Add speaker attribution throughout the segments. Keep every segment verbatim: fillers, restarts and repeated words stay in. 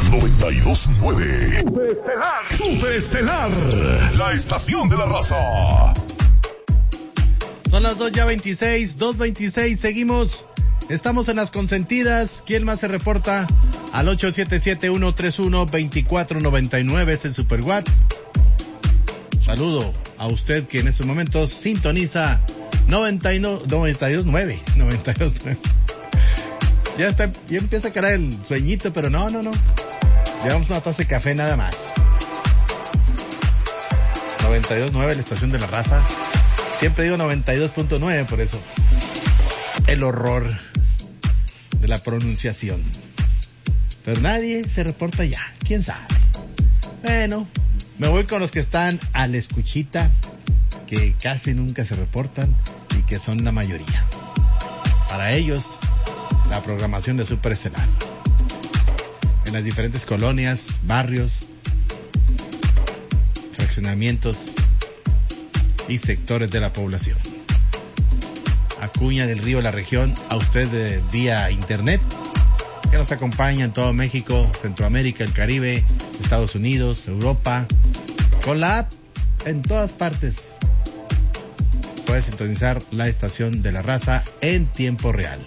Speaker 1: noventa y dos punto nueve. Superestelar. Superestelar. La estación de la raza.
Speaker 2: Son las dos ya veintiséis, dos veintiséis, seguimos. Estamos en las consentidas. ¿Quién más se reporta? Al ocho siete siete, uno tres uno, dos cuatro nueve nueve es el Super WhatsApp. Saludo a usted que en estos momentos sintoniza noventa y dos punto nueve. noventa y dos punto nueve. Ya está, ya empieza a caer el sueñito, pero no, no, no. Llevamos una taza de café nada más. noventa y dos punto nueve, la estación de la raza. Siempre digo noventa y dos punto nueve, por eso. El horror de la pronunciación. Pero nadie se reporta ya. ¿Quién sabe? Bueno, me voy con los que están a la escuchita, que casi nunca se reportan y que son la mayoría. Para ellos, la programación de Superestelar. En las diferentes colonias, barrios, fraccionamientos y sectores de la población. Acuña del Río, la región, a usted de vía internet, que nos acompaña en todo México, Centroamérica, el Caribe, Estados Unidos, Europa, con la app en todas partes. Puede sintonizar la estación de la raza en tiempo real.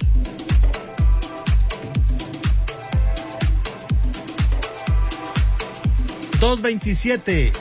Speaker 2: dos veintisiete,